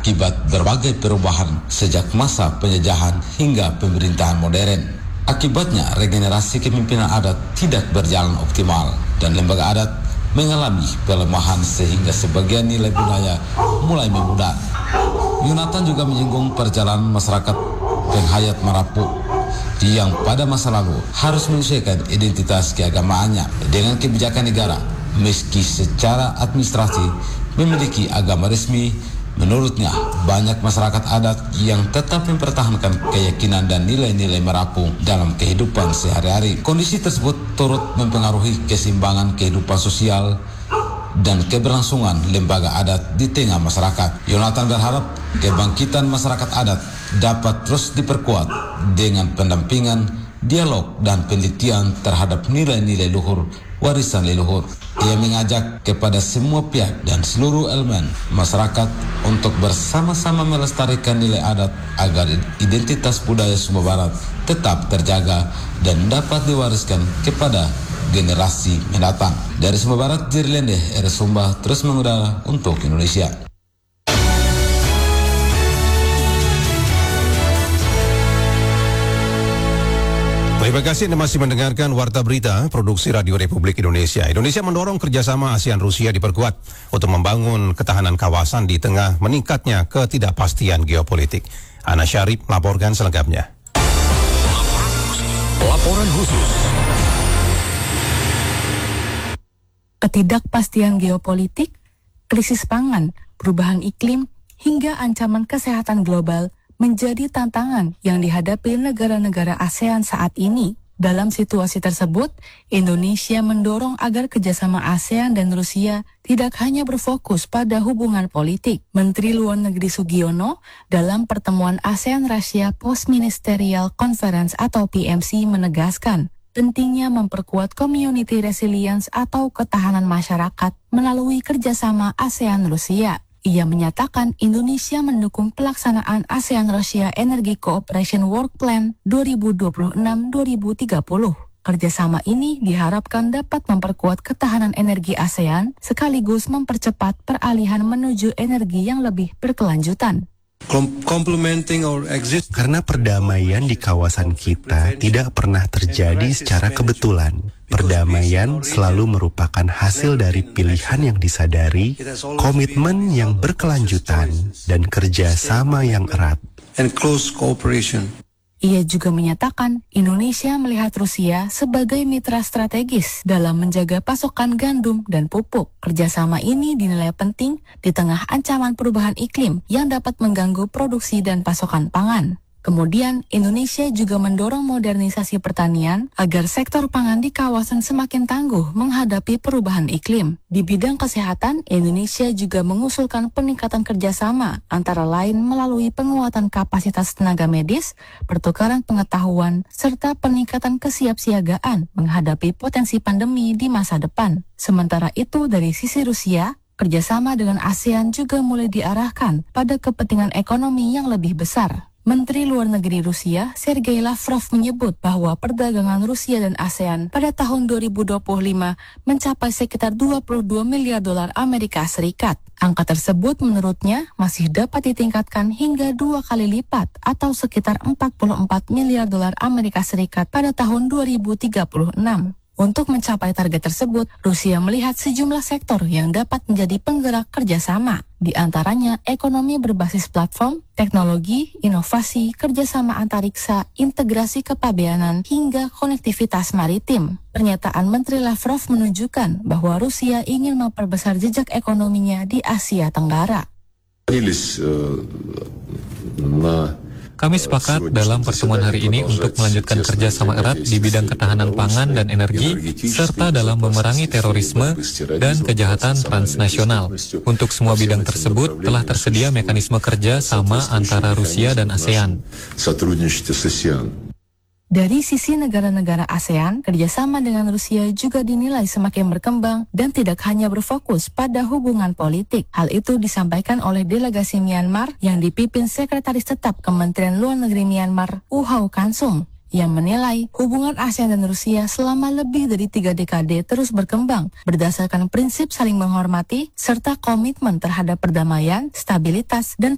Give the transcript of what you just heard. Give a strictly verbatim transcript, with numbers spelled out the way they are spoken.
akibat berbagai perubahan sejak masa penjajahan hingga pemerintahan modern. Akibatnya, regenerasi kepemimpinan adat tidak berjalan optimal dan lembaga adat mengalami pelemahan sehingga sebagian nilai budaya mulai memudar. Yonatan juga menyinggung perjalanan masyarakat penghayat Marapu yang pada masa lalu harus menyesuaikan identitas keagamaannya dengan kebijakan negara. Meski secara administrasi memiliki agama resmi, menurutnya banyak masyarakat adat yang tetap mempertahankan keyakinan dan nilai-nilai Marapu dalam kehidupan sehari-hari. Kondisi tersebut turut mempengaruhi keseimbangan kehidupan sosial dan keberlangsungan lembaga adat di tengah masyarakat. Yonatan berharap kebangkitan masyarakat adat dapat terus diperkuat dengan pendampingan, dialog, dan penelitian terhadap nilai-nilai luhur warisan leluhur. Ia mengajak kepada semua pihak dan seluruh elemen masyarakat untuk bersama-sama melestarikan nilai adat agar identitas budaya Sumba Barat tetap terjaga dan dapat diwariskan kepada generasi mendatang. Dari Sumba Barat, Jirlende, R Sumba terus mengudara untuk Indonesia. Terima kasih Anda masih mendengarkan Warta Berita Produksi Radio Republik Indonesia. Indonesia mendorong kerjasama ASEAN-Rusia diperkuat untuk membangun ketahanan kawasan di tengah meningkatnya ketidakpastian geopolitik. Ana Syarif melaporkan selengkapnya. Laporan khusus. Ketidakpastian geopolitik, krisis pangan, perubahan iklim, hingga ancaman kesehatan global menjadi tantangan yang dihadapi negara-negara ASEAN saat ini. Dalam situasi tersebut, Indonesia mendorong agar kerjasama ASEAN dan Rusia tidak hanya berfokus pada hubungan politik. Menteri Luar Negeri Sugiono dalam pertemuan ASEAN-Rusia Post Ministerial Conference atau P M C menegaskan pentingnya memperkuat community resilience atau ketahanan masyarakat melalui kerjasama ASEAN-Rusia. Ia menyatakan Indonesia mendukung pelaksanaan ASEAN-Rusia Energy Cooperation Work Plan dua ribu dua puluh enam sampai dua ribu tiga puluh. Kerjasama ini diharapkan dapat memperkuat ketahanan energi ASEAN sekaligus mempercepat peralihan menuju energi yang lebih berkelanjutan. Karena perdamaian di kawasan kita tidak pernah terjadi secara kebetulan. Perdamaian selalu merupakan hasil dari pilihan yang disadari, komitmen yang berkelanjutan, dan kerjasama yang erat. Ia juga menyatakan Indonesia melihat Rusia sebagai mitra strategis dalam menjaga pasokan gandum dan pupuk. Kerjasama ini dinilai penting di tengah ancaman perubahan iklim yang dapat mengganggu produksi dan pasokan pangan. Kemudian, Indonesia juga mendorong modernisasi pertanian agar sektor pangan di kawasan semakin tangguh menghadapi perubahan iklim. Di bidang kesehatan, Indonesia juga mengusulkan peningkatan kerjasama, antara lain melalui penguatan kapasitas tenaga medis, pertukaran pengetahuan, serta peningkatan kesiapsiagaan menghadapi potensi pandemi di masa depan. Sementara itu, dari sisi Rusia, kerjasama dengan ASEAN juga mulai diarahkan pada kepentingan ekonomi yang lebih besar. Menteri Luar Negeri Rusia, Sergei Lavrov menyebut bahwa perdagangan Rusia dan ASEAN pada tahun dua ribu dua puluh lima mencapai sekitar dua puluh dua miliar dolar Amerika Serikat. Angka tersebut menurutnya masih dapat ditingkatkan hingga dua kali lipat atau sekitar empat puluh empat miliar dolar Amerika Serikat pada tahun dua ribu tiga puluh enam. Untuk mencapai target tersebut, Rusia melihat sejumlah sektor yang dapat menjadi penggerak kerjasama, di antaranya ekonomi berbasis platform, teknologi, inovasi, kerjasama antariksa, integrasi kepabeanan, hingga konektivitas maritim. Pernyataan Menteri Lavrov menunjukkan bahwa Rusia ingin memperbesar jejak ekonominya di Asia Tenggara. Kami sepakat dalam pertemuan hari ini untuk melanjutkan kerjasama erat di bidang ketahanan pangan dan energi, serta dalam memerangi terorisme dan kejahatan transnasional. Untuk semua bidang tersebut telah tersedia mekanisme kerja sama antara Rusia dan ASEAN. Dari sisi negara-negara ASEAN, kerjasama dengan Rusia juga dinilai semakin berkembang dan tidak hanya berfokus pada hubungan politik. Hal itu disampaikan oleh delegasi Myanmar yang dipimpin Sekretaris Tetap Kementerian Luar Negeri Myanmar, U Hau Kansung, yang menilai hubungan ASEAN dan Rusia selama lebih dari tiga dekade terus berkembang berdasarkan prinsip saling menghormati serta komitmen terhadap perdamaian, stabilitas, dan